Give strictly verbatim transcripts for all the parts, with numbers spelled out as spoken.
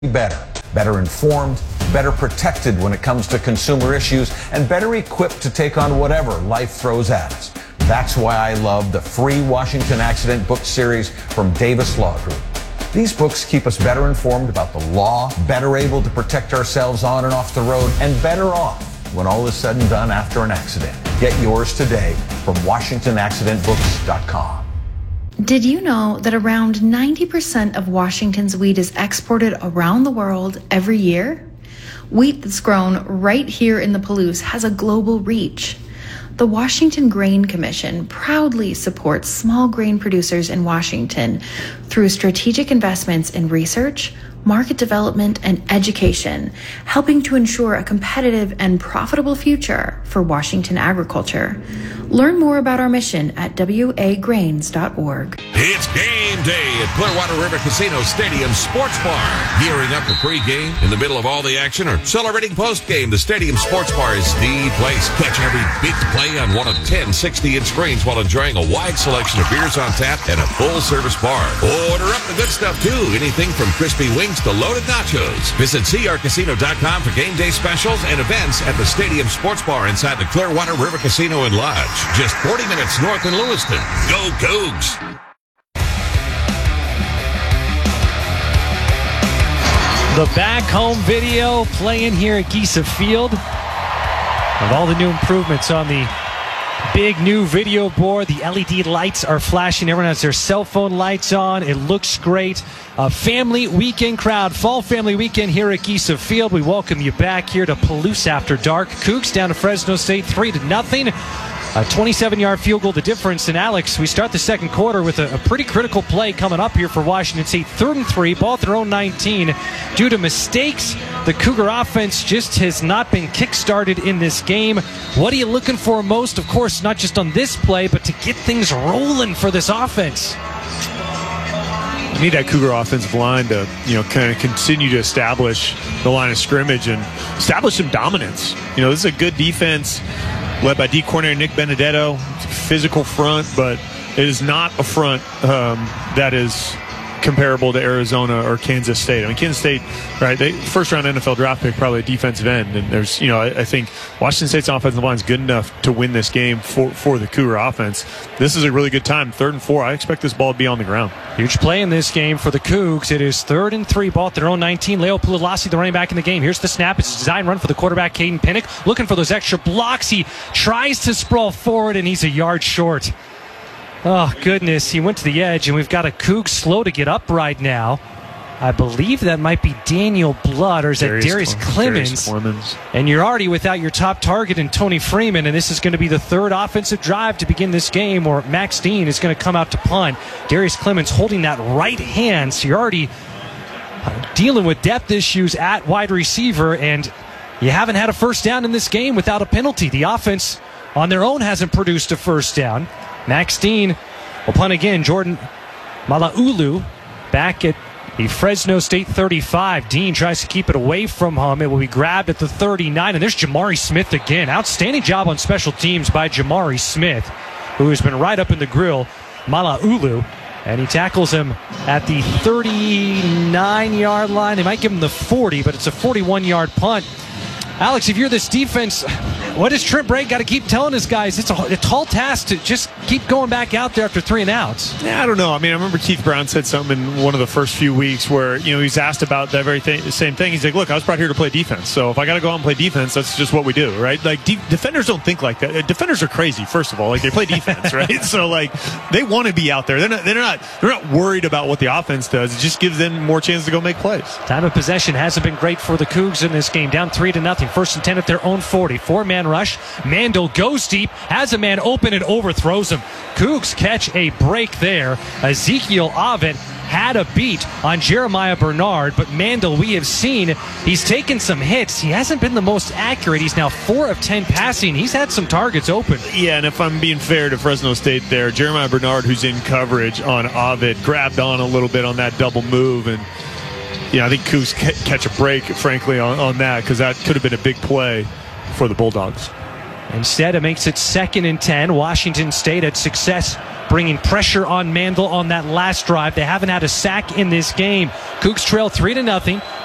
better, better informed, better protected when it comes to consumer issues, and better equipped to take on whatever life throws at us. That's why I love the free Washington Accident book series from Davis Law Group. These books keep us better informed about the law, better able to protect ourselves on and off the road, and better off when all is said and done after an accident. Get yours today from Washington Accident Books dot com. Did you know that around ninety percent of Washington's wheat is exported around the world every year? Wheat that's grown right here in the Palouse has a global reach. The Washington Grain Commission proudly supports small grain producers in Washington through strategic investments in research, market development, and education, helping to ensure a competitive and profitable future for Washington agriculture. Learn more about our mission at w a grains dot org. It's game day at Clearwater River Casino Stadium Sports Bar. Gearing up for pregame, in the middle of all the action, or celebrating postgame, the Stadium Sports Bar is the place. Catch every big play on one of ten sixty-inch screens while enjoying a wide selection of beers on tap and a full-service bar. Order up the good stuff, too. Anything from crispy wings to loaded nachos. Visit c r casino dot com for game day specials and events at the Stadium Sports Bar inside the Clearwater River Casino and Lodge. Just forty minutes north in Lewiston. Go Cougs! The back home video playing here at Giesa Field with all the new improvements on the big new video board. The L E D lights are flashing. Everyone has their cell phone lights on. It looks great. A family weekend crowd, fall family weekend here at Giesa Field. We welcome you back here to Palouse After Dark. Cougs down to Fresno State three to nothing. A twenty-seven-yard field goal, the difference. And Alex, we start the second quarter with a, a pretty critical play coming up here for Washington State. Third and three, ball at their own nineteen. Due to mistakes, the Cougar offense just has not been kick-started in this game. What are you looking for most? Of course, not just on this play, but to get things rolling for this offense. You need that Cougar offensive line to, you know, kind of continue to establish the line of scrimmage and establish some dominance. You know, this is a good defense led by D coordinator Nick Benedetto. It's a physical front, but it is not a front um, that is comparable to Arizona or Kansas State. I mean, Kansas State, right, they first round N F L draft pick, probably a defensive end. And there's, you know, I, I think Washington State's offensive line is good enough to win this game for, for the Cougar offense. This is a really good time. Third and four. I expect this ball to be on the ground. Huge play in this game for the Cougs. It is third and three, ball at their own nineteen. Leo Pulalasi, the running back in the game. Here's the snap. It's a design run for the quarterback, Caden Pinnock. Looking for those extra blocks. He tries to sprawl forward, and he's a yard short. Oh, goodness. He went to the edge, and we've got a Coug slow to get up right now. I believe that might be Daniel Blood, or is that Darius Clemens? Clemens. And you're already without your top target in Tony Freeman, and this is going to be the third offensive drive to begin this game, or Max Dean is going to come out to punt. Darius Clemens holding that right hand, so you're already dealing with depth issues at wide receiver, and you haven't had a first down in this game without a penalty. The offense on their own hasn't produced a first down. Max Dean will punt again. Jordan Malaulu back at the Fresno State thirty-five. Dean tries to keep it away from him. It will be grabbed at the thirty-nine. And there's Jamari Smith again. Outstanding job on special teams by Jamari Smith, who has been right up in the grill. Malaulu. And he tackles him at the thirty-nine-yard line. They might give him the forty, but it's a forty-one-yard punt. Alex, if you're this defense, what does Trent Bray got to keep telling his guys? It's a, a tall task to just keep going back out there after three and outs. Yeah, I don't know. I mean, I remember Keith Brown said something in one of the first few weeks where, you know, he's asked about that very thing, the same thing. He's like, look, I was brought here to play defense. So if I got to go out and play defense, that's just what we do, right? Like, de- defenders don't think like that. Defenders are crazy, first of all. Like, they play defense, right? So, like, they want to be out there. They're not, they're not, they're not worried about what the offense does. It just gives them more chance to go make plays. Time of possession hasn't been great for the Cougs in this game. Down three to nothing. First and ten at their own forty. Four-man rush. Mandel goes deep, has a man open and overthrows him. Cougs catch a break there. Ezekiel Avent had a beat on Jeremiah Bernard, but Mandel, we have seen, he's taken some hits. He hasn't been the most accurate. He's now four of ten passing. He's had some targets open. Yeah, and if I'm being fair to Fresno State there, Jeremiah Bernard, who's in coverage on Avent, grabbed on a little bit on that double move, and yeah, I think Cougs catch a break, frankly, on, on that, because that could have been a big play for the Bulldogs. Instead, it makes it second and ten. Washington State had success bringing pressure on Mandel on that last drive. They haven't had a sack in this game. Cougs trail three to nothing.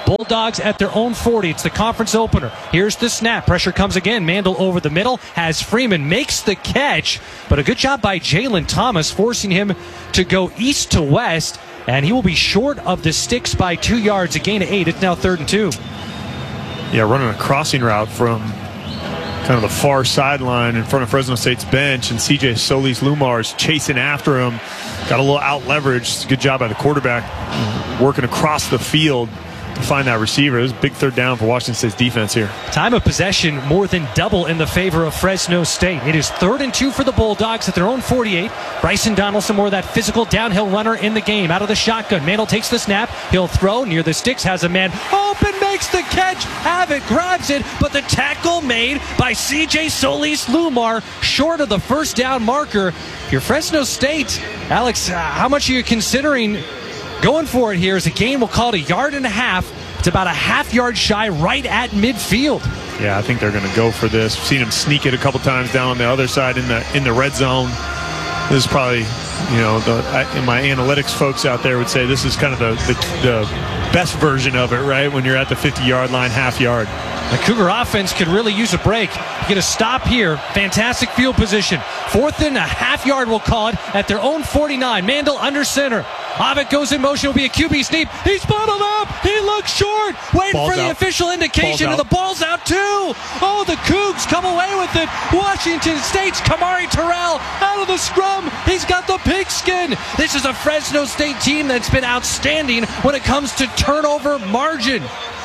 Bulldogs at their own forty. It's the conference opener. Here's the snap. Pressure comes again. Mandel over the middle. Has Freeman. Makes the catch. But a good job by Jalen Thomas, forcing him to go east to west. And he will be short of the sticks by two yards. A gain of eight. It's now third and two. Yeah, running a crossing route from kind of the far sideline in front of Fresno State's bench, and C J Solis-Lumar is chasing after him. Got a little out leverage. Good job by the quarterback working across the field to find that receiver. It was a big third down for Washington State's defense here. Time of possession more than double in the favor of Fresno State. It is third and two for the Bulldogs at their own forty-eight. Bryson Donaldson, more of that physical downhill runner in the game. Out of the shotgun. Mandel takes the snap. He'll throw near the sticks. Has a man open. Makes the catch. Abbott grabs it. But the tackle made by C J Solis-Lumar short of the first down marker. If you're Fresno State, Alex, uh, how much are you considering going for it here? As a gain, we'll call it a yard and a half. It's about a half yard shy, right at midfield. Yeah, I think they're going to go for this. We've seen him sneak it a couple times down on the other side in the in the red zone. This is probably, you know, the, I, my analytics folks out there would say this is kind of the, the the best version of it, right? When you're at the fifty-yard line, half yard. The Cougar offense could really use a break. You're going to stop here. Fantastic field position. Fourth and a half yard, we'll call it, at their own forty-nine. Mandel under center. Abbott goes in motion. Will be a Q B sneak. He's bottled up. He looks short. Waiting Ball's for the out. official indication, and the ball's out too. Oh, the Cougs come away with it. Washington State's Kamari Terrell out of the scrum. He's got the pigskin. This is a Fresno State team that's been outstanding when it comes to turnover margin.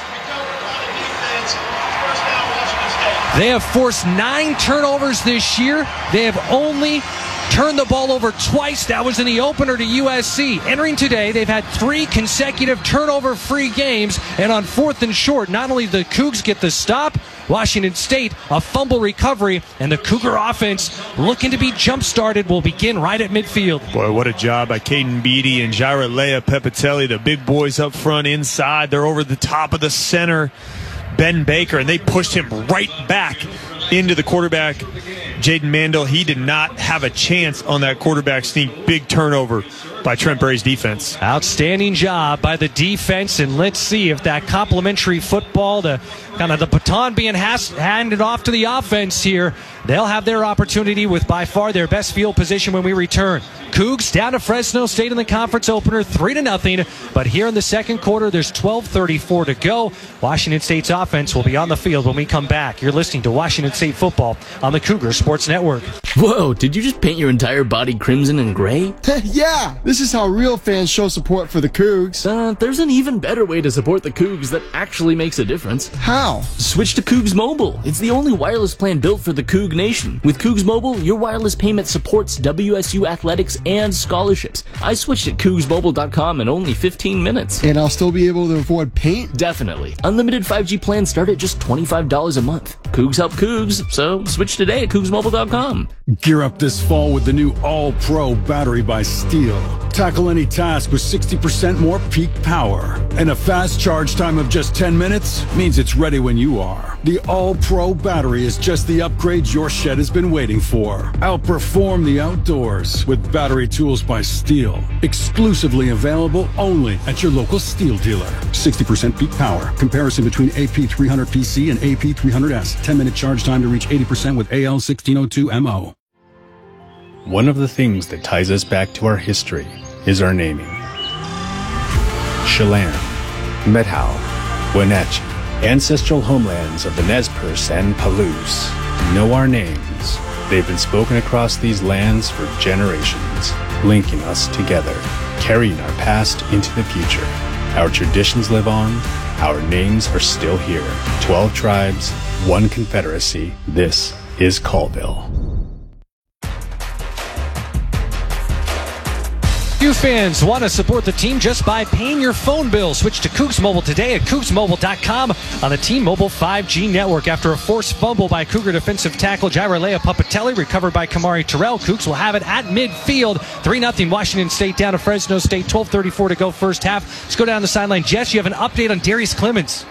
They have forced nine turnovers this year. They have only turned the ball over twice. That was in the opener to U S C. Entering today, they've had three consecutive turnover-free games. And on fourth and short, not only the Cougs get the stop, Washington State, a fumble recovery, and the Cougar offense looking to be jump-started will begin right at midfield. Boy, what a job by Caden Beatty and Jaira Leah Pepitelli, the big boys up front inside. They're over the top of the center, Ben Baker, and they pushed him right back into the quarterback, Jaden Mandel. He did not have a chance on that quarterback sneak. Big turnover by Trent Bray's defense. Outstanding job by the defense, and let's see if that complimentary football, the kind of the baton being has, handed off to the offense here, they'll have their opportunity with by far their best field position when we return. Cougs down to Fresno State in the conference opener, three to nothing. But here in the second quarter, there's twelve thirty-four to go. Washington State's offense will be on the field when we come back. You're listening to Washington State football on the Cougar Sports Network. Whoa, did you just paint your entire body crimson and gray? Yeah, this is how real fans show support for the Cougs. Uh, there's an even better way to support the Cougs that actually makes a difference. How? Switch to Cougs Mobile. It's the only wireless plan built for the Coug Nation. With Cougs Mobile, your wireless payment supports W S U athletics and scholarships. I switched at cougs mobile dot com in only fifteen minutes. And I'll still be able to afford paint? Definitely. Unlimited five G plans start at just twenty-five dollars a month. Cougs help Cougs, so switch today at cougs mobile dot com. Gear up this fall with the new All-Pro battery by Steel. Tackle any task with sixty percent more peak power. And a fast charge time of just ten minutes means it's ready when you are. The All-Pro battery is just the upgrade your shed has been waiting for. Outperform the outdoors with battery tools by Steel. Exclusively available only at your local Steel dealer. sixty percent peak power. Comparison between A P three hundred P C and A P three hundred S. ten minute charge time to reach eighty percent with A L sixteen oh two M O. One of the things that ties us back to our history is our naming. Chelan, Methow, Wenatchee, ancestral homelands of the Nez Perce and Palouse, know our names. They've been spoken across these lands for generations, linking us together, carrying our past into the future. Our traditions live on, our names are still here. Twelve tribes, one confederacy. This is Colville. You fans want to support the team just by paying your phone bill. Switch to Cougs Mobile today at cougs mobile dot com on the T-Mobile five G network. After a forced fumble by Cougar defensive tackle Jaira Leah Pepitelli, recovered by Kamari Terrell, Cougs will have it at midfield. three nothing Washington State down to Fresno State. twelve thirty-four to go first half. Let's go down the sideline. Jess, you have an update on Darius Clemens.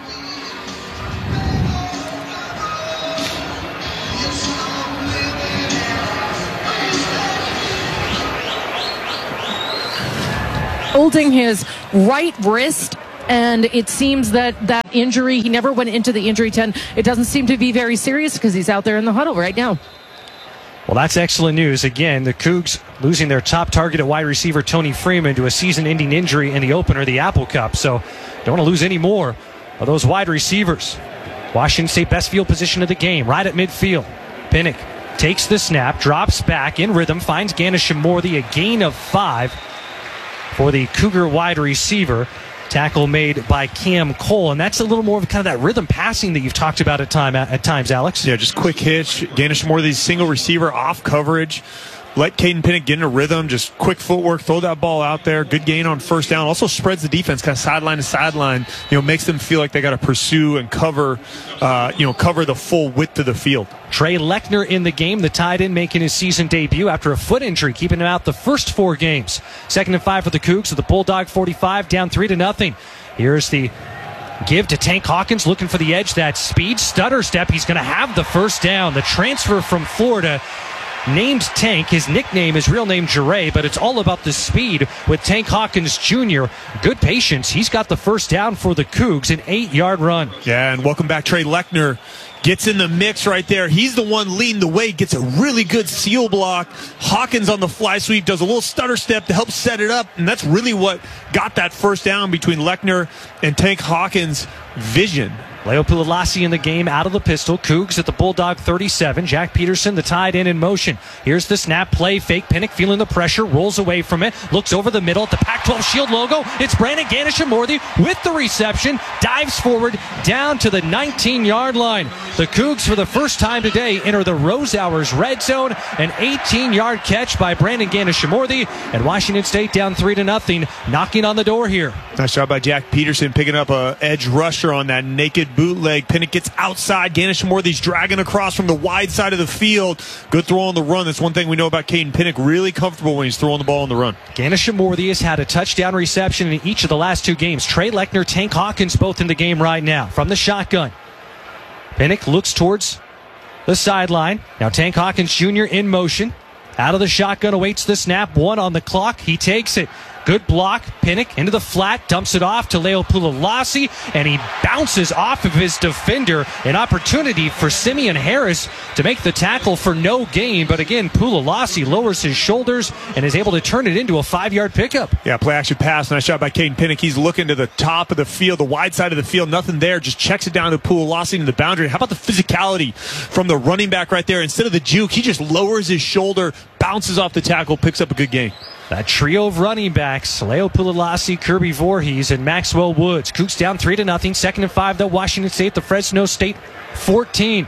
Holding his right wrist And it seems that that injury, he never went into the injury tent. It doesn't seem to be very serious because he's out there in the huddle right now. Well, that's excellent news. Again, the Cougs losing their top target at wide receiver, Tony Freeman, to a season-ending injury in the opener, the Apple Cup. So don't want to lose any more of those wide receivers. Washington State best field position of the game, right at midfield. Pinnock takes the snap, drops back in rhythm, finds Ganesha-Morthy, a gain of five for the Cougar wide receiver. Tackle made by Cam Cole, and that's a little more of kind of that rhythm passing that you've talked about at time at times, Alex. Yeah, just quick hitch. Ganesha-Morthy's single receiver off coverage. Let Caden Pinnock get in a rhythm. Just quick footwork. Throw that ball out there. Good gain on first down. Also spreads the defense kind of sideline to sideline. You know, makes them feel like they got to pursue and cover, uh, you know, cover the full width of the field. Trey Lechner in the game, the tight end making his season debut after a foot injury, keeping him out the first four games. Second and five for the Cougs with the Bulldog forty-five, down three to nothing. Here's the give to Tank Hawkins, looking for the edge. That speed stutter step. He's going to have the first down. The transfer from Florida, named Tank. His nickname is real name Jure, but it's all about the speed with Tank Hawkins Junior Good patience. He's got the first down for the Cougs, an eight-yard run. Yeah, and welcome back, Trey Lechner. Gets in the mix right there. He's the one leading the way. Gets a really good seal block. Hawkins on the fly sweep does a little stutter step to help set it up, and that's really what got that first down between Lechner and Tank Hawkins' vision. Leo Pulalasi in the game, out of the pistol. Cougs at the Bulldog thirty-seven. Jack Peterson, the tight end, in motion. Here's the snap, play, fake. Pinnock feeling the pressure, rolls away from it, looks over the middle at the Pac twelve Shield logo. It's Brandon Ganesha-Morthy with the reception, dives forward down to the nineteen-yard line. The Cougs, for the first time today, enter the Rose Hours red zone. An eighteen-yard catch by Brandon Ganesha-Morthy, and Washington State down three to nothing, knocking on the door here. Nice job by Jack Peterson picking up a edge rusher on that naked bootleg. Pinnock gets outside. Ganesha-Morthy's dragging across from the wide side of the field. Good throw on the run. That's one thing we know about Caden Pinnock. Really comfortable when he's throwing the ball on the run. Ganesha-Morthy has had a touchdown reception in each of the last two games. Trey Lechner, Tank Hawkins both in the game right now. From the shotgun, Pinnock looks towards the sideline. Now Tank Hawkins Junior in motion. Out of the shotgun, awaits the snap. One on the clock. He takes it. Good block. Pinnock into the flat, dumps it off to Leo Pulalasi, and he bounces off of his defender. An opportunity for Simeon Harris to make the tackle for no gain. But again, Pulalasi lowers his shoulders and is able to turn it into a five-yard pickup. Yeah, play action pass. Nice shot by Caden Pinnock. He's looking to the top of the field, the wide side of the field. Nothing there. Just checks it down to Pulalasi to the boundary. How about the physicality from the running back right there? Instead of the juke, he just lowers his shoulder, bounces off the tackle, picks up a good gain. That trio of running backs, Leo Pulalasi, Kirby Voorhees, and Maxwell Woods. Cougs down three to nothing. Second and five, though. Washington State, the Fresno State fourteen.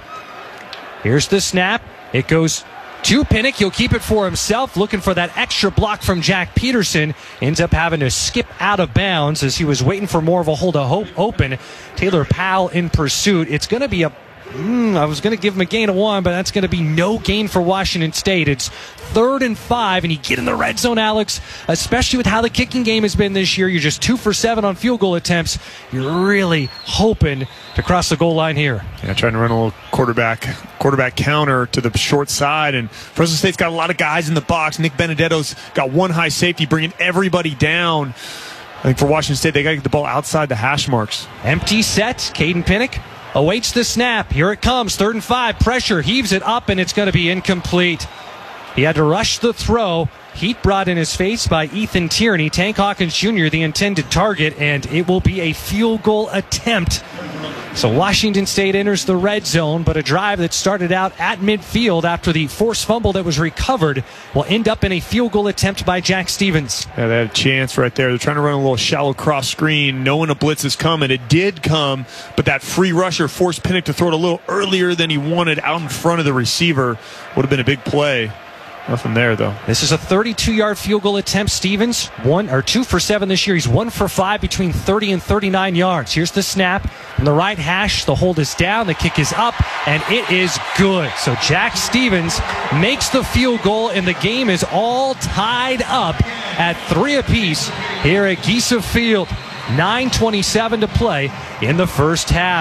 Here's the snap. It goes to Pinnock. He'll keep it for himself, looking for that extra block from Jack Peterson. Ends up having to skip out of bounds as he was waiting for more of a hole to hope open. Taylor Powell in pursuit. It's going to be a Mm, I was going to give him a gain of one, but that's going to be no gain for Washington State. It's third and five, and you get in the red zone, Alex, especially with how the kicking game has been this year. You're just two for seven on field goal attempts. You're really hoping to cross the goal line here. Yeah, trying to run a little quarterback quarterback counter to the short side, and Fresno State's got a lot of guys in the box. Nick Benedetto's got one high safety, bringing everybody down. I think for Washington State, they got to get the ball outside the hash marks. Empty set. Caden Pinnock awaits the snap. Here it comes. Third and five. Pressure. Heaves it up, and it's going to be incomplete. He had to rush the throw. Heat brought in his face by Ethan Tierney. Tank Hawkins Junior the intended target, and it will be a field goal attempt. So Washington State enters the red zone, but a drive that started out at midfield after the forced fumble that was recovered will end up in a field goal attempt by Jack Stevens. Yeah, they had a chance right there. They're trying to run a little shallow cross screen, knowing a blitz is coming. It did come, but that free rusher forced Pinnock to throw it a little earlier than he wanted out in front of the receiver. Would have been a big play. Nothing there, though. This is a thirty-two-yard field goal attempt. Stevens, one or two for seven this year. He's one for five between thirty and thirty-nine yards. Here's the snap from the right hash. The hold is down. The kick is up, and it is good. So Jack Stevens makes the field goal, and the game is all tied up at three apiece here at Giesa Field. nine twenty-seven to play in the first half.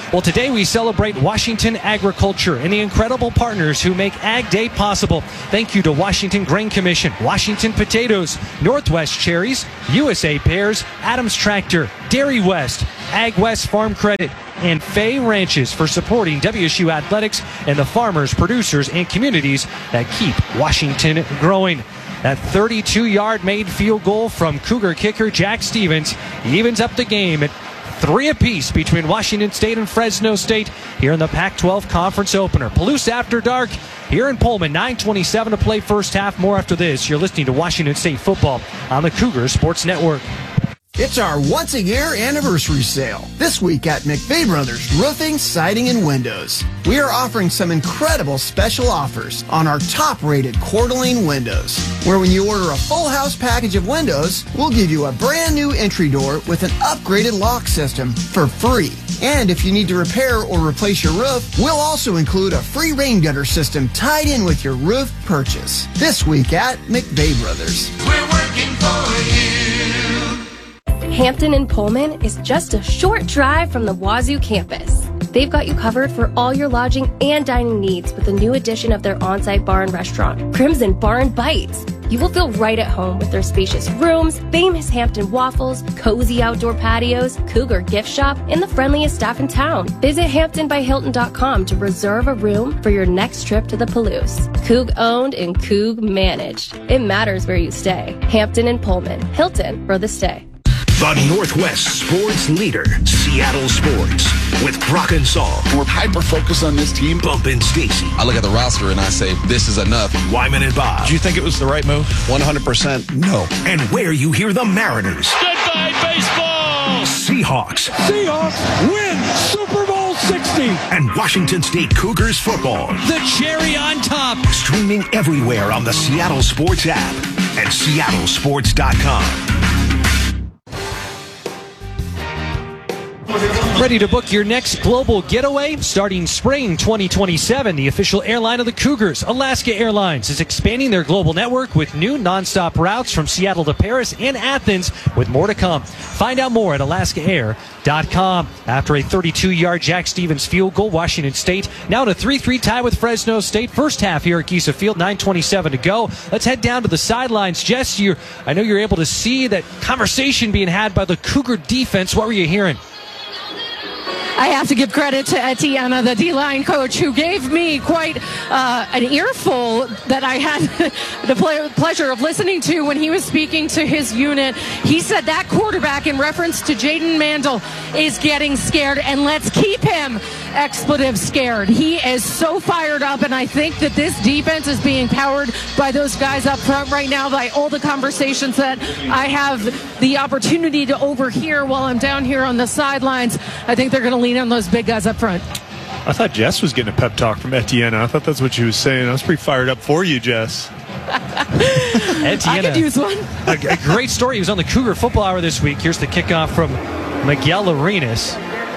Well, today we celebrate Washington agriculture and the incredible partners who make Ag Day possible. Thank you to Washington Grain Commission, Washington Potatoes, Northwest Cherries, U S A Pears, Adams Tractor, Dairy West, Ag West Farm Credit, and Fay Ranches for supporting W S U athletics and the farmers, producers, and communities that keep Washington growing. That thirty-two-yard made field goal from Cougar kicker Jack Stevens evens up the game at three apiece between Washington State and Fresno State here in the Pac twelve Conference Opener. Palouse After Dark here in Pullman. nine twenty-seven to play first half. More after this. You're listening to Washington State football on the Cougar Sports Network. It's our once-a-year anniversary sale. This week at McVeigh Brothers Roofing, Siding, and Windows. We are offering some incredible special offers on our top-rated Coeur d'Alene windows, where when you order a full house package of windows, we'll give you a brand new entry door with an upgraded lock system for free. And if you need to repair or replace your roof, we'll also include a free rain gutter system tied in with your roof purchase. This week at McVeigh Brothers. We're working for you. Hampton and Pullman is just a short drive from the Wazoo campus. They've got you covered for all your lodging and dining needs with a new addition of their on-site bar and restaurant, Crimson Bar and Bites. You will feel right at home with their spacious rooms, famous Hampton waffles, cozy outdoor patios, Cougar gift shop, and the friendliest staff in town. Visit hampton by hilton dot com to reserve a room for your next trip to the Palouse. Coug owned and Coug managed. It matters where you stay. Hampton and Pullman. Hilton for the stay. The Northwest sports leader, Seattle Sports, with Brock and Saul. We're hyper-focused on this team. Bump and Stacy. I look at the roster and I say, this is enough. Wyman and Bob. Do you think it was the right move? one hundred percent no. And where you hear the Mariners. Goodbye, baseball! Seahawks. Seahawks win Super Bowl sixty. And Washington State Cougars football. The cherry on top. Streaming everywhere on the Seattle Sports app and seattle sports dot com. Ready to book your next global getaway? Starting spring twenty twenty-seven, the official airline of the Cougars, Alaska Airlines, is expanding their global network with new nonstop routes from Seattle to Paris and Athens, with more to come. Find out more at alaska air dot com. After a thirty-two-yard Jack Stevens field goal, Washington State now in a three three tie with Fresno State. First half here at Giesa Field, nine twenty-seven to go. Let's head down to the sidelines. Jess, you I know you're able to see that conversation being had by the Cougar defense. What were you hearing? I have to give credit to Etienne, the D-line coach, who gave me quite uh, an earful that I had the ple- pleasure of listening to when he was speaking to his unit. He said that quarterback, in reference to Jaden Mandel, is getting scared, and let's keep him expletive scared. He is so fired up, and I think that this defense is being powered by those guys up front right now, by all the conversations that I have the opportunity to overhear while I'm down here on the sidelines. I think they're going to lean on those big guys up front. I thought Jess was getting a pep talk from Etienne. I thought that's what she was saying. I was pretty fired up for you, Jess. Etienne, I could use one. a, a great story. He was on the Cougar Football Hour this week. Here's the kickoff from Miguel Arenas.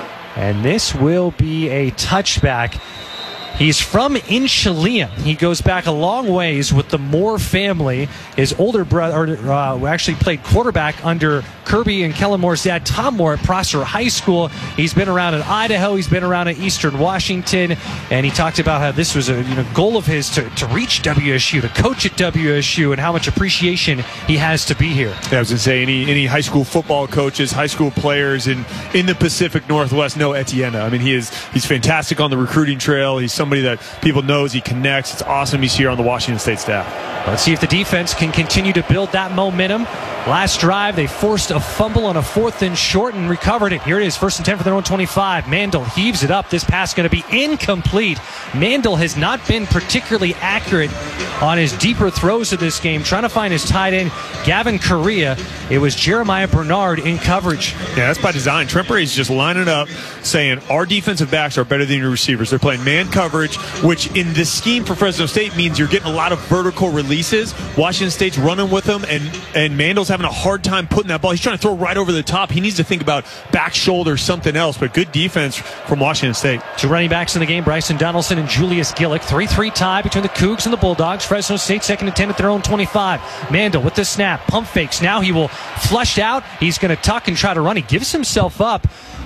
And this will be a touchback. He's from Inchelium. He goes back a long ways with the Moore family. His older brother uh, actually played quarterback under Kirby and Kellen Moore's dad, Tom Moore, at Prosser High School. He's been around in Idaho. He's been around in Eastern Washington. And he talked about how this was a you know, goal of his to, to reach W S U, to coach at W S U, and how much appreciation he has to be here. Yeah, I was going to say, any any high school football coaches, high school players in, in the Pacific Northwest know Etienne. I mean, he is he's fantastic on the recruiting trail. He's somebody that people knows, he connects. It's awesome he's here on the Washington State staff. Let's see if the defense can continue to build that momentum. Last drive, they forced a fumble on a fourth and short and recovered it. Here it is, first and ten for their own twenty-five. Mandel heaves it up. This pass going to be incomplete. Mandel has not been particularly accurate on his deeper throws of this game, trying to find his tight end, Gavin Correa. It was Jeremiah Bernard in coverage. Yeah, that's by design. Trent Brady's just lining up, saying our defensive backs are better than your receivers. They're playing man coverage, which in this scheme for Fresno State means you're getting a lot of vertical releases. Washington State's running with them, and, and Mandel's having a hard time putting that ball. He's trying to throw right over the top. He needs to think about back shoulder, something else, but good defense from Washington State. Two running backs in the game, Bryson Donaldson and Julius Gillick. three three tie between the Cougs and the Bulldogs. Fresno State second and ten at their own twenty-five. Mandel with the snap, pump fakes. Now he will flush out. He's going to tuck and try to run. He gives himself up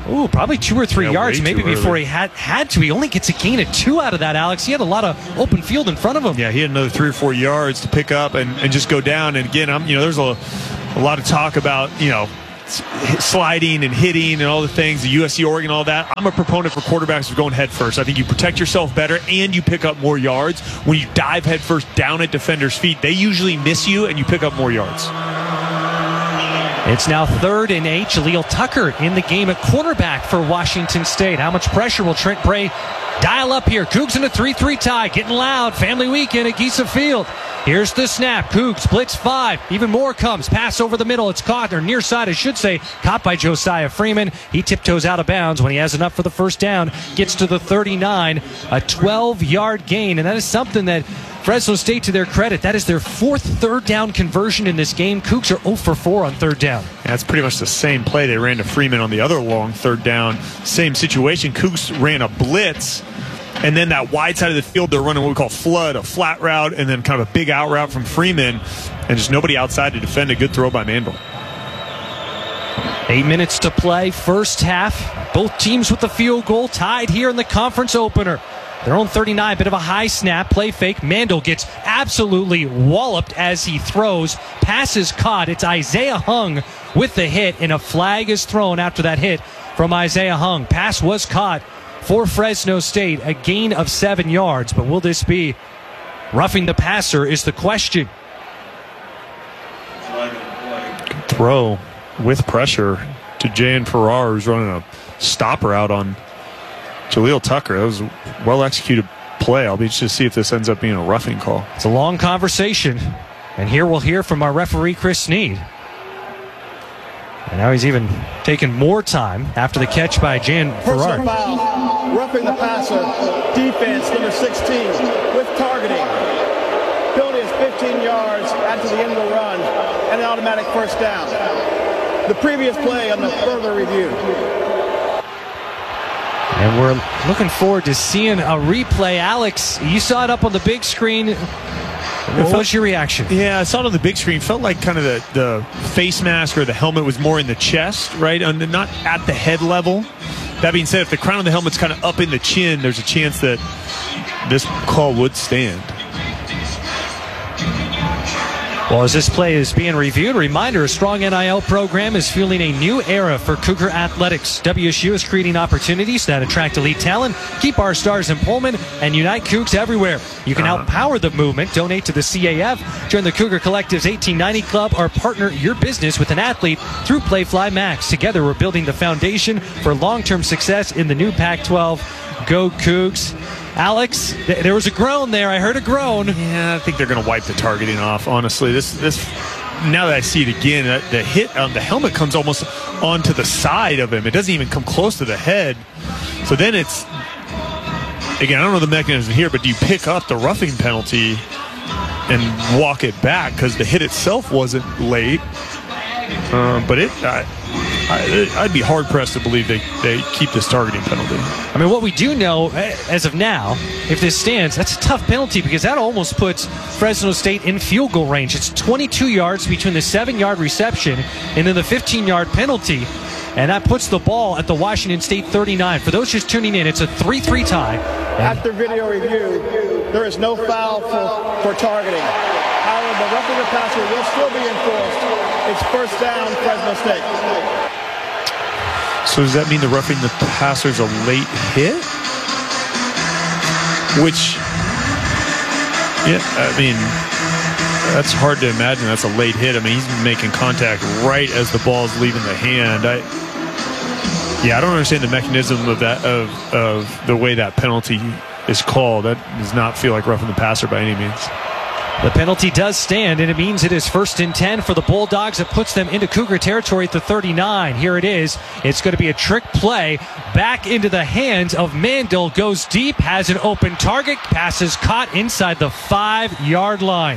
Ooh, probably two or three Yeah, yards, way maybe too before early. he had had to. He only gets a gain of two out of that, Alex. He had a lot of open field in front of him. Yeah, he had another three or four yards to pick up and, and just go down. And again, I'm you know, there's a, a lot of talk about, you know, sliding and hitting and all the things, the U S C Oregon, all that. I'm a proponent for quarterbacks of going head first. I think you protect yourself better and you pick up more yards. When you dive head first down at defenders' feet, they usually miss you and you pick up more yards. It's now third and eight. Jaleel Tucker in the game at quarterback for Washington State. How much pressure will Trent Bray dial up here? Cougs in a three three tie. Getting loud. Family weekend at Giesa Field. Here's the snap. Cougs blitz five. Even more comes. Pass over the middle. It's caught, or near side, I should say. Caught by Josiah Freeman. He tiptoes out of bounds when he has enough for the first down. Gets to the thirty-nine. A twelve-yard gain, and that is something that Fresno State, to their credit, that is their fourth third down conversion in this game. Cougs are zero for four on third down. That's pretty much the same play they ran to Freeman on the other long third down. Same situation. Cougs ran a blitz, and then that wide side of the field, they're running what we call flood, a flat route, and then kind of a big out route from Freeman, and just nobody outside to defend. A good throw by Mandel. Eight minutes to play, first half. Both teams with the field goal, tied here in the conference opener. Their own thirty-nine, bit of a high snap, play fake. Mandel gets absolutely walloped as he throws. Pass is caught. It's Isaiah Hung with the hit, and a flag is thrown after that hit from Isaiah Hung. Pass was caught for Fresno State, a gain of seven yards. But will this be roughing the passer is the question. Good throw with pressure to Jan Farrar, who's running a stopper out on Jaleel Tucker. That was a well-executed play. I'll be interested to see if this ends up being a roughing call. It's a long conversation, and here we'll hear from our referee, Chris Sneed. And now he's even taken more time after the catch by Jan Farrar. Personal foul, roughing the passer, defense, number sixteen, with targeting. Penalty is fifteen yards after the end of the run, and an automatic first down. The previous play on the further review. And we're looking forward to seeing a replay. Alex, you saw it up on the big screen. What was your reaction? Yeah, I saw it on the big screen. Felt like kind of the, the face mask or the helmet was more in the chest, right? On the, not at the head level. That being said, if the crown of the helmet's kind of up in the chin, there's a chance that this call would stand. Well, as this play is being reviewed, a reminder, a strong N I L program is fueling a new era for Cougar athletics. W S U is creating opportunities that attract elite talent, keep our stars in Pullman, and unite Cougs everywhere. You can help power the movement, donate to the C A F, join the Cougar Collective's eighteen ninety Club, or partner your business with an athlete through Playfly Max. Together, we're building the foundation for long-term success in the new Pac twelve. Go Cougs. Alex, th- there was a groan there. I heard a groan. Yeah, I think they're going to wipe the targeting off, honestly. This, this. Now that I see it again, uh, the hit on the helmet comes almost onto the side of him. It doesn't even come close to the head. So then it's, again, I don't know the mechanism here, but do you pick up the roughing penalty and walk it back? Because the hit itself wasn't late. Uh, but it, I, I, I'd be hard-pressed to believe they, they keep this targeting penalty. I mean, what we do know, as of now, if this stands, that's a tough penalty because that almost puts Fresno State in field goal range. It's twenty-two yards between the seven-yard reception and then the fifteen-yard penalty, and that puts the ball at the Washington State thirty-nine. For those just tuning in, it's a three three tie. After video review, there is no foul for, for targeting. However, the roughing the passer will still be enforced. It's first down, Fresno State. So does that mean the roughing the passer's a late hit? Which, yeah, I mean, that's hard to imagine that's a late hit. I mean, he's making contact right as the ball's leaving the hand. I, yeah, I don't understand the mechanism of that, of, of the way that penalty is called. That does not feel like roughing the passer by any means. The penalty does stand, and it means it is first and ten for the Bulldogs. It puts them into Cougar territory at the thirty-nine. Here it is. It's going to be a trick play back into the hands of Mandel. Goes deep, has an open target. Passes caught inside the five-yard line.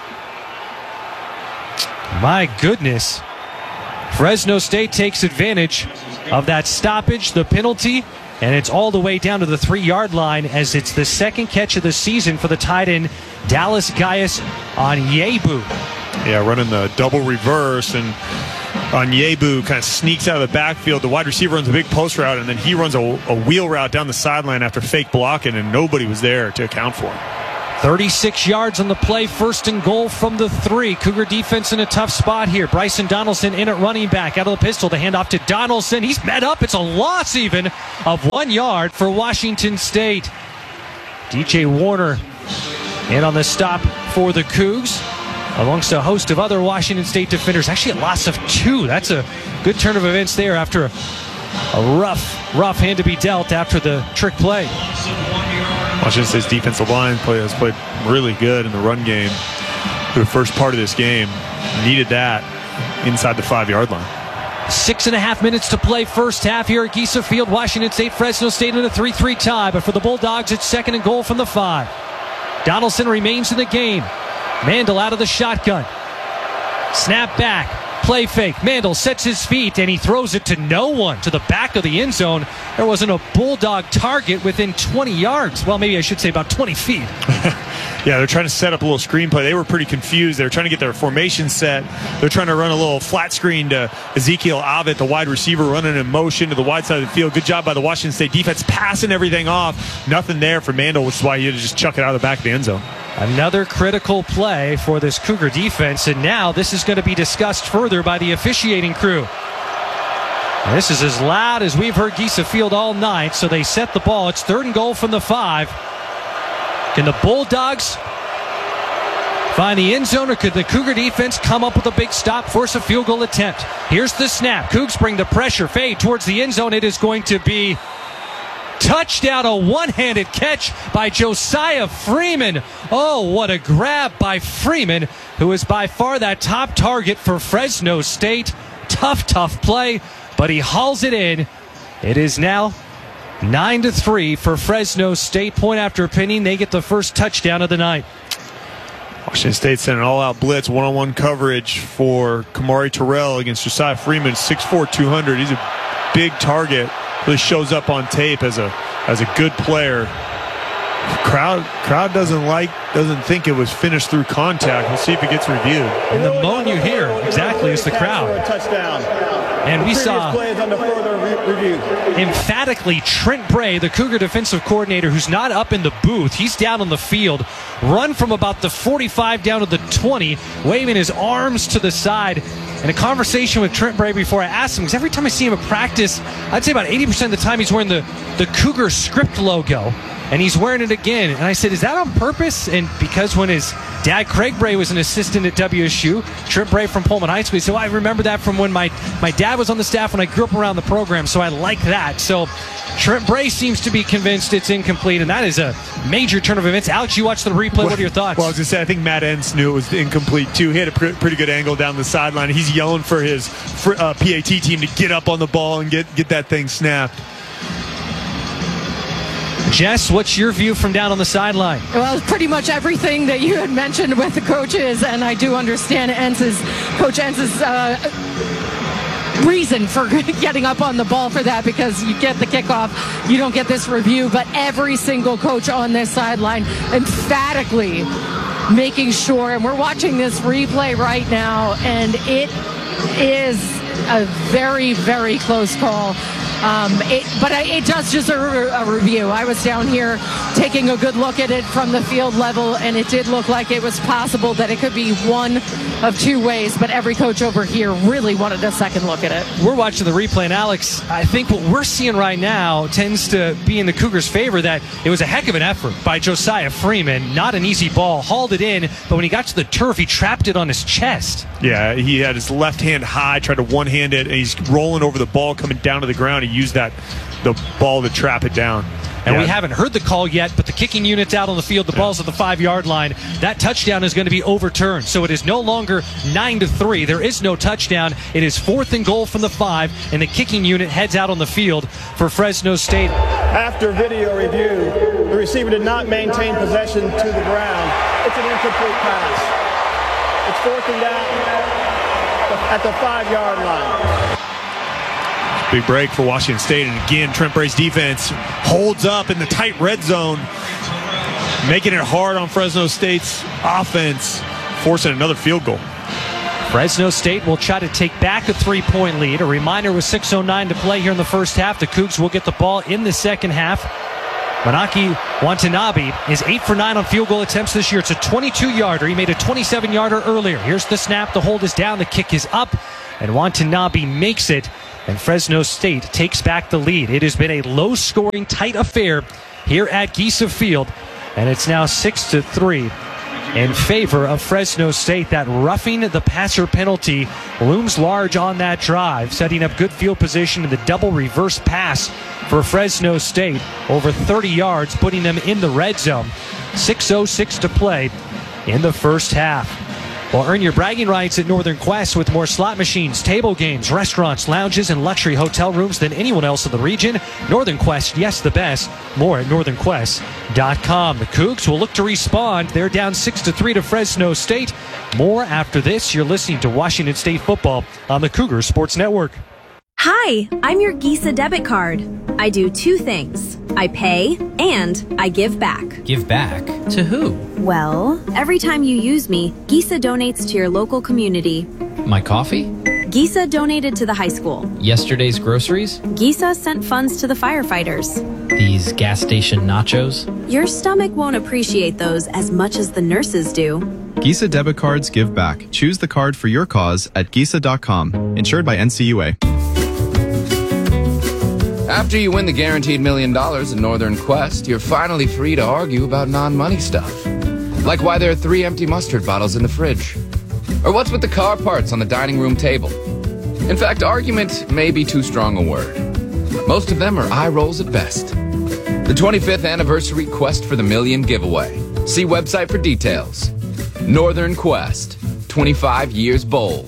My goodness. Fresno State takes advantage of that stoppage, the penalty, and it's all the way down to the three-yard line as it's the second catch of the season for the tight end, Dallas Gaius on Yebu. Yeah, running the double reverse, and Onyebu kind of sneaks out of the backfield. The wide receiver runs a big post route, and then he runs a, a wheel route down the sideline after fake blocking, and nobody was there to account for him. thirty-six yards on the play, first and goal from the three. Cougar defense in a tough spot here. Bryson Donaldson in at running back, out of the pistol. The handoff to Donaldson. He's met up. It's a loss even of one yard for Washington State. D J Warner in on the stop for the Cougs, amongst a host of other Washington State defenders. Actually a loss of two. That's a good turn of events there after a, a rough, rough hand to be dealt after the trick play. Washington State's defensive line play has played really good in the run game for the first part of this game. Needed that inside the five-yard line. Six and a half minutes to play first half here at Giesa Field. Washington State, Fresno State in a three three tie, but for the Bulldogs, it's second and goal from the five. Donaldson remains in the game. Mandel out of the shotgun. Snap back. Play fake. Mandel sets his feet and he throws it to no one, to the back of the end zone. There wasn't a Bulldog target within twenty yards. Well, maybe I should say about twenty feet. Yeah, they're trying to set up a little screenplay. They were pretty confused. They were trying to get their formation set. They're trying to run a little flat screen to Ezekiel Avett, the wide receiver, running in motion to the wide side of the field. Good job by the Washington State defense, passing everything off. Nothing there for Mandel, which is why he had to just chuck it out of the back of the end zone. Another critical play for this Cougar defense, and now this is going to be discussed further by the officiating crew. And this is as loud as we've heard Giesa Field all night, so they set the ball. It's third and goal from the five. Can the Bulldogs find the end zone, or could the Cougar defense come up with a big stop, force a field goal attempt? Here's the snap. Cougs bring the pressure, fade towards the end zone. It is going to be touchdown, a one-handed catch by Josiah Freeman. Oh, what a grab by Freeman, who is by far that top target for Fresno State. Tough, tough play, but he hauls it in. It is now nine to three for Fresno State. Point after pinning, they get the first touchdown of the night. Washington State sent an all-out blitz, one-on-one coverage for Kamari Terrell against Josiah Freeman, six four, two hundred. He's a big target. Really shows up on tape as a as a good player. Crowd crowd doesn't like doesn't think it was finished through contact. We'll see if it gets reviewed. And the moan you hear exactly is the crowd. And we saw emphatically Trent Bray, the Cougar defensive coordinator, who's not up in the booth. He's down on the field, run from about the forty-five down to the twenty, waving his arms to the side. And a conversation with Trent Bray before I asked him, because every time I see him at practice, I'd say about eighty percent of the time he's wearing the, the Cougar script logo. And he's wearing it again. And I said, is that on purpose? And because when his dad, Craig Bray, was an assistant at W S U, Trent Bray from Pullman High School, he said, well, I remember that from when my, my dad was on the staff when I grew up around the program, so I like that. So Trent Bray seems to be convinced it's incomplete, and that is a major turn of events. Alex, you watched the replay. Well, what are your thoughts? Well, I was going to say, I think Matt Entz knew it was incomplete, too. He had a pr- pretty good angle down the sideline. He's yelling for his for, uh, P A T team to get up on the ball and get, get that thing snapped. Jess, what's your view from down on the sideline? Well, pretty much everything that you had mentioned with the coaches, and I do understand Entz's, Coach Entz's uh, reason for getting up on the ball for that, because you get the kickoff, you don't get this review, but every single coach on this sideline emphatically making sure, and we're watching this replay right now, and it is a very, very close call. Um, it, but I, it does deserve a, a review. I was down here taking a good look at it from the field level, and it did look like it was possible that it could be one of two ways, but every coach over here really wanted a second look at it. We're watching the replay, and Alex, I think what we're seeing right now tends to be in the Cougars' favor, that it was a heck of an effort by Josiah Freeman. Not an easy ball, hauled it in, but when he got to the turf, he trapped it on his chest. Yeah, he had his left hand high, tried to one-hand it, and he's rolling over the ball, coming down to the ground. He used that the ball to trap it down. And yeah. we haven't heard the call yet, but the kicking unit's out on the field. The ball's at the five-yard line. That touchdown is going to be overturned. So it is no longer nine to three. There is no touchdown. It is fourth and goal from the five, and the kicking unit heads out on the field for Fresno State. After video review, the receiver did not maintain possession to the ground. It's an incomplete pass. It's fourth and down at the five-yard line. Big break for Washington State, and again, Trent Bray's defense holds up in the tight red zone, making it hard on Fresno State's offense, forcing another field goal. Fresno State will try to take back a three-point lead. A reminder, with six oh nine to play here in the first half, the Cougs will get the ball in the second half. Manaki Watanabe is eight for nine on field goal attempts this year. It's a twenty-two-yarder. He made a twenty-seven-yarder earlier. Here's the snap. The hold is down. The kick is up. And Watanabe makes it. And Fresno State takes back the lead. It has been a low-scoring, tight affair here at Giesa Field. And it's now six to three. In favor of Fresno State. That roughing the passer penalty looms large on that drive, setting up good field position in the double reverse pass for Fresno State. Over thirty yards, putting them in the red zone. six oh six to play in the first half. Well, earn your bragging rights at Northern Quest with more slot machines, table games, restaurants, lounges, and luxury hotel rooms than anyone else in the region. Northern Quest, yes, the best. More at northern quest dot com. The Cougs will look to respond. They're down six to three to Fresno State. More after this. You're listening to Washington State football on the Cougar Sports Network. Hi, I'm your Giesa debit card. I do two things. I pay and I give back. Give back? To who? Well, every time you use me, Giesa donates to your local community. My coffee? Giesa donated to the high school. Yesterday's groceries? Giesa sent funds to the firefighters. These gas station nachos? Your stomach won't appreciate those as much as the nurses do. Giesa debit cards give back. Choose the card for your cause at giesa dot com. Insured by N C U A. After you win the guaranteed million dollars in Northern Quest, you're finally free to argue about non-money stuff. Like why there are three empty mustard bottles in the fridge. Or what's with the car parts on the dining room table. In fact, argument may be too strong a word. Most of them are eye rolls at best. The twenty-fifth anniversary Quest for the Million giveaway. See website for details. Northern Quest, twenty-five years bold.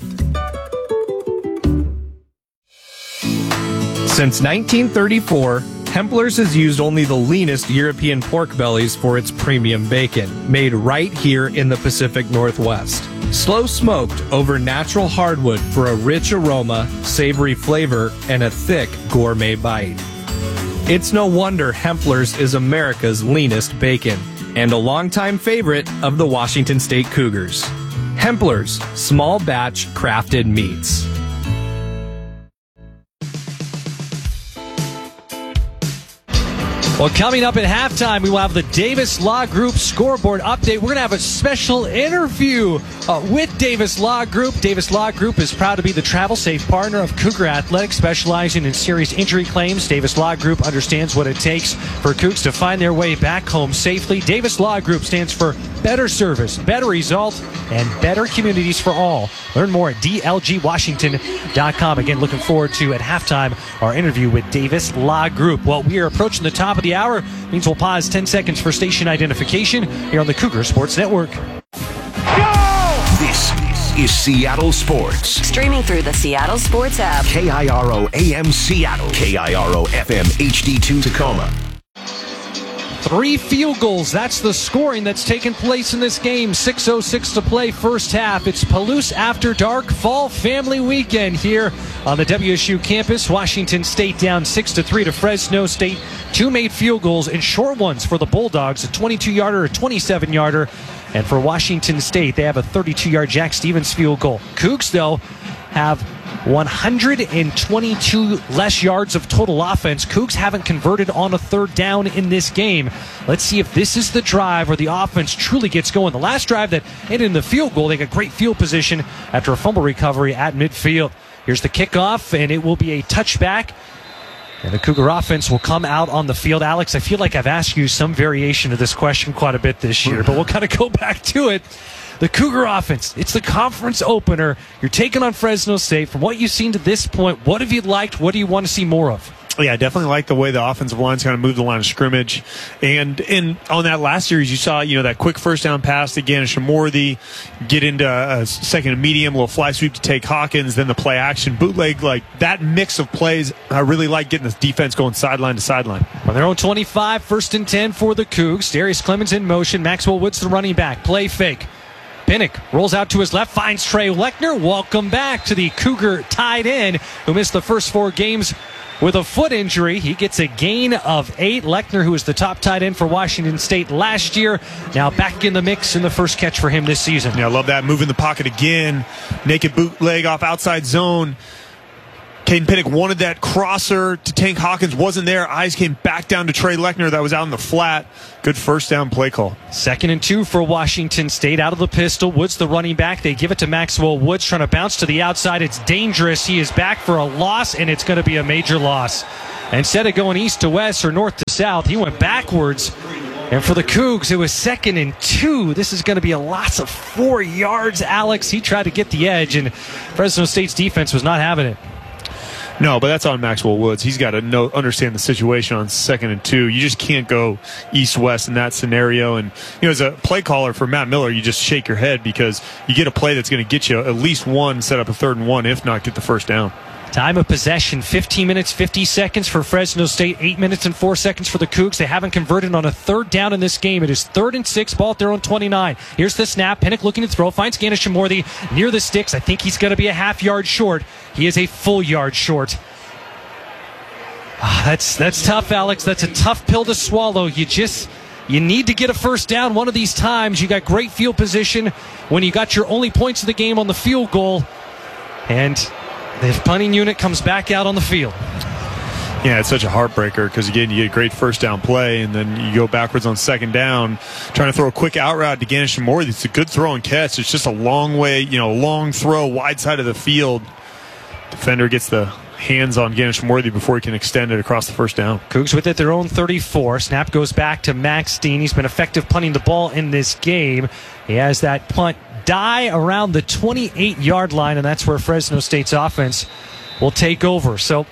Since nineteen thirty-four, Hempler's has used only the leanest European pork bellies for its premium bacon, made right here in the Pacific Northwest. Slow smoked over natural hardwood for a rich aroma, savory flavor, and a thick gourmet bite. It's no wonder Hempler's is America's leanest bacon, and a longtime favorite of the Washington State Cougars. Hempler's, small batch crafted meats. Well, coming up at halftime, we will have the Davis Law Group scoreboard update. We're going to have a special interview uh, with Davis Law Group. Davis Law Group is proud to be the travel safe partner of Cougar Athletics, specializing in serious injury claims. Davis Law Group understands what it takes for Cougs to find their way back home safely. Davis Law Group stands for better service, better results, and better communities for all. Learn more at D L G Washington dot com. Again, looking forward to, at halftime, our interview with Davis Law Group. Well, we are approaching the top of the hour. Means we'll pause ten seconds for station identification here on the Cougar Sports Network. This is Seattle Sports. Streaming through the Seattle Sports app. K I R O A M Seattle. K I R O F M H D two Tacoma. Three field goals. That's the scoring that's taken place in this game. six oh six to play first half. It's Palouse After Dark Fall Family Weekend here on the W S U campus. Washington State down six to three to Fresno State. Two made field goals and short ones for the Bulldogs. A twenty-two-yarder, a twenty-seven-yarder. And for Washington State, they have a thirty-two-yard Jack Stevens field goal. Cougs, though, have one hundred twenty-two less yards of total offense. Cougs haven't converted on a third down in this game. Let's see if this is the drive where the offense truly gets going. The last drive that ended in the field goal, they got great field position after a fumble recovery at midfield. Here's the kickoff, and it will be a touchback. And the Cougar offense will come out on the field. Alex, I feel like I've asked you some variation of this question quite a bit this year, but we'll kind of go back to it. The Cougar offense, it's the conference opener. You're taking on Fresno State. From what you've seen to this point, what have you liked? What do you want to see more of? Yeah, I definitely like the way the offensive line's kind of moved the line of scrimmage. And and on that last series, you saw, you know, that quick first down pass to Ganesh Shamorthy, get into a second and medium, little fly sweep to take Hawkins, then the play action, bootleg. Like that mix of plays, I really like getting this defense going sideline to sideline. On their own twenty-five, first and ten for the Cougs. Darius Clemens in motion. Maxwell Woods, the running back. Play fake. Pinnock rolls out to his left, finds Trey Lechner. Welcome back to the Cougar tight end, who missed the first four games with a foot injury. He gets a gain of eight. Lechner, who was the top tight end for Washington State last year, now back in the mix in the first catch for him this season. Yeah, I love that. Move in the pocket again. Naked bootleg off outside zone. Caden Pinnock wanted that crosser to Tank Hawkins. Wasn't there. Eyes came back down to Trey Lechner that was out in the flat. Good first down play call. Second and two for Washington State. Out of the pistol. Woods the running back. They give it to Maxwell Woods trying to bounce to the outside. It's dangerous. He is back for a loss, and it's going to be a major loss. Instead of going east to west or north to south, he went backwards. And for the Cougs, it was second and two. This is going to be a loss of four yards, Alex. He tried to get the edge, and Fresno State's defense was not having it. No, but that's on Maxwell Woods. He's got to know, understand the situation on second and two. You just can't go east-west in that scenario. And, you know, as a play caller for Matt Miller, you just shake your head because you get a play that's going to get you at least one, set up a third and one, if not get the first down. Time of possession, fifteen minutes, fifty seconds for Fresno State, eight minutes and four seconds for the Cougs. They haven't converted on a third down in this game. It is third and six, ball at their own twenty-nine. Here's the snap. Pinnock looking to throw, finds Ganesha-Morthy near the sticks. I think he's going to be a half yard short. He is a full yard short. Ah, that's that's tough, Alex. That's a tough pill to swallow. You just... You need to get a first down one of these times. You got great field position when you got your only points of the game on the field goal. And the punting unit comes back out on the field. Yeah, it's such a heartbreaker because, again, you get a great first down play, and then you go backwards on second down, trying to throw a quick out route to Ganesha-Morthy. It's a good throw and catch. It's just a long way, you know, long throw, wide side of the field. Defender gets the hands on Ganesha-Morthy before he can extend it across the first down. Cougs with it their own thirty-four. Snap goes back to Max Dean. He's been effective punting the ball in this game. He has that punt die around the twenty-eight yard line, and that's where Fresno State's offense will take over. So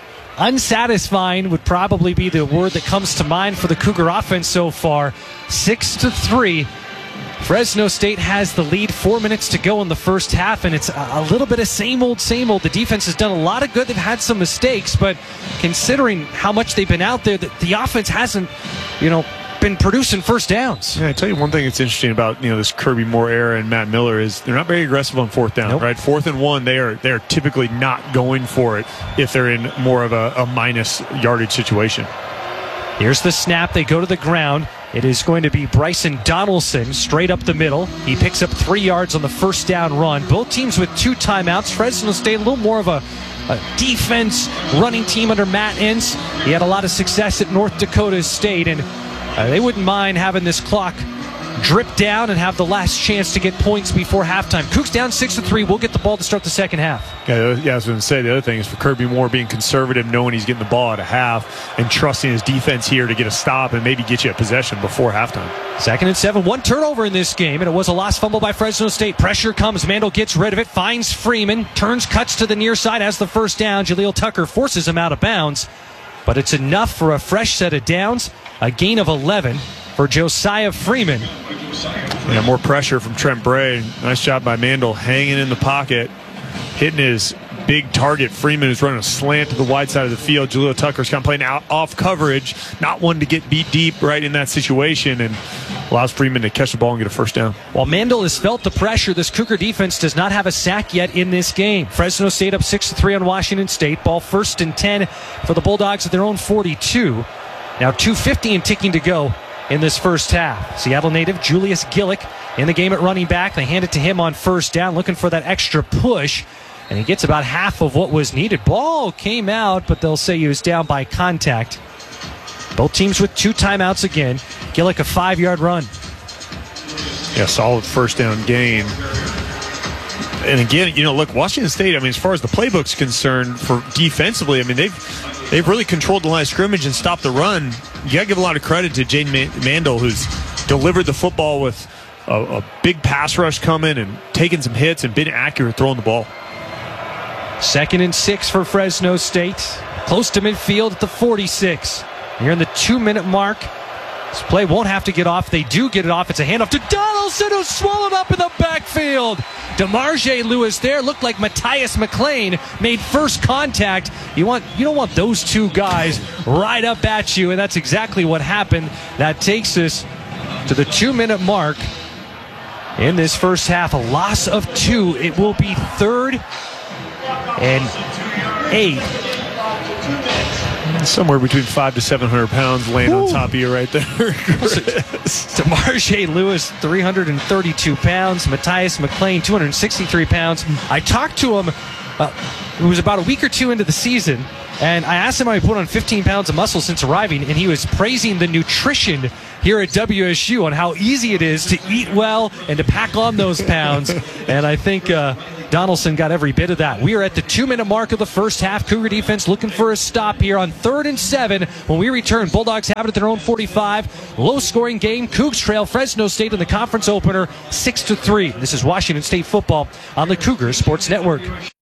unsatisfying would probably be the word that comes to mind for the Cougar offense so far. Six to three. Fresno State has the lead. Four minutes to go in the first half, and it's a little bit of same old, same old. The defense has done a lot of good. They've had some mistakes, but considering how much they've been out there, the, the offense hasn't, you know, been producing first downs. Yeah, I tell you one thing that's interesting about, you know, this Kirby Moore era and Matt Miller is they're not very aggressive on fourth down, nope. right? Fourth and one, they are they are typically not going for it if they're in more of a, a minus yardage situation. Here's the snap. They go to the ground. It is going to be Bryson Donaldson straight up the middle. He picks up three yards on the first down run. Both teams with two timeouts. Fresno State a little more of a, a defense running team under Matt Ince. He had a lot of success at North Dakota State, and uh, they wouldn't mind having this clock drip down and have the last chance to get points before halftime. Cougs down six to three. We'll get the ball to start the second half. Yeah, yeah, I was going to say the other thing is for Kirby Moore being conservative, knowing he's getting the ball at a half, and trusting his defense here to get a stop and maybe get you a possession before halftime. Second and seven. One turnover in this game, and it was a lost fumble by Fresno State. Pressure comes. Mandel gets rid of it, finds Freeman, turns, cuts to the near side, has the first down. Jaleel Tucker forces him out of bounds, but it's enough for a fresh set of downs. A gain of eleven for Josiah Freeman. Yeah, more pressure from Trent Bray. Nice job by Mandel hanging in the pocket, hitting his big target. Freeman is running a slant to the wide side of the field. Jaleel Tucker's kind of playing out off coverage, not one to get beat deep right in that situation, and allows Freeman to catch the ball and get a first down. While Mandel has felt the pressure, this Cougar defense does not have a sack yet in this game. Fresno State up six to three on Washington State. Ball first and ten for the Bulldogs at their own forty-two. Now two fifty and ticking to go in this first half. Seattle native Julius Gillick in the game at running back. They hand it to him on first down, looking for that extra push, and he gets about half of what was needed. Ball came out, but they'll say he was down by contact. Both teams with two timeouts again. Gillick a five-yard run. Yeah, solid first down gain. And again, you know, look, Washington State, I mean, as far as the playbook's concerned for defensively, I mean, they've they've really controlled the line of scrimmage and stopped the run. You got to give a lot of credit to Jaden Mandel, who's delivered the football with a, a big pass rush coming and taking some hits and been accurate throwing the ball. Second and six for Fresno State. Close to midfield at the forty-six. You're in the two-minute mark. This play won't have to get off. They do get it off. It's a handoff to Donaldson, who's swallowed up in the backfield. DeMarge Lewis there. Looked like Matthias McLean made first contact. You want you don't want those two guys right up at you, and that's exactly what happened. That takes us to the two-minute mark in this first half. A loss of two. It will be third and eight Somewhere between five to seven hundred pounds laying Ooh. on top of you right there. DeMarge Lewis, three hundred thirty-two pounds. Matthias McClain, two hundred sixty-three pounds. I talked to him. Uh, it was about a week or two into the season, and I asked him how he put on fifteen pounds of muscle since arriving, and he was praising the nutrition here at W S U on how easy it is to eat well and to pack on those pounds. And I think uh, Donaldson got every bit of that. We are at the two-minute mark of the first half. Cougar defense looking for a stop here on third and seven. When we return, Bulldogs have it at their own forty-five. Low-scoring game. Cougs trail Fresno State in the conference opener six to three. This is Washington State football on the Cougar Sports Network.